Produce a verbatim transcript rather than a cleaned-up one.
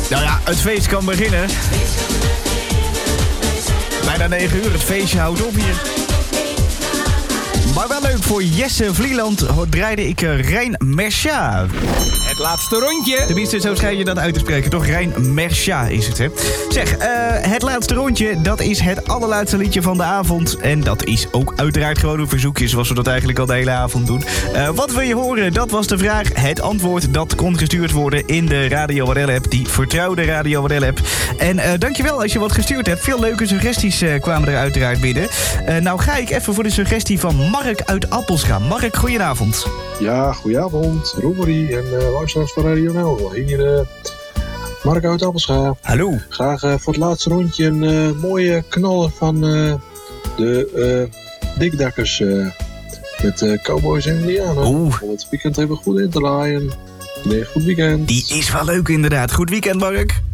Nou ja, het feest kan beginnen. Bijna negen uur, het feestje houdt op hier. Maar wel leuk, voor Jesse Vlieland draaide ik Rein Mercia. Het laatste rondje. Tenminste, zo schijn je dat uit te spreken, toch? Rein Mercia is het, hè? Zeg, uh, het laatste rondje, dat is het allerlaatste liedje van de avond. En dat is ook uiteraard gewoon een verzoekje, zoals we dat eigenlijk al de hele avond doen. Uh, wat wil je horen? Dat was de vraag. Het antwoord, dat kon gestuurd worden in de Radio W R L-app. Die vertrouwde Radio W R L-app. En uh, dankjewel als je wat gestuurd hebt. Veel leuke suggesties uh, kwamen er uiteraard binnen. Uh, nou ga ik even voor de suggestie van Mark uit Appelscha. Mark, goedenavond. Ja, goedenavond. Roemerie en uh, luisteraars van Radio Nel. Hier uh, Mark uit Appelscha. Hallo. Graag uh, voor het laatste rondje een uh, mooie knaller van uh, de uh, Dikdakkers uh, met uh, Cowboys en Indianen. Om het weekend even goed in te laaien. Nee, goed weekend. Die is wel leuk inderdaad. Goed weekend, Mark.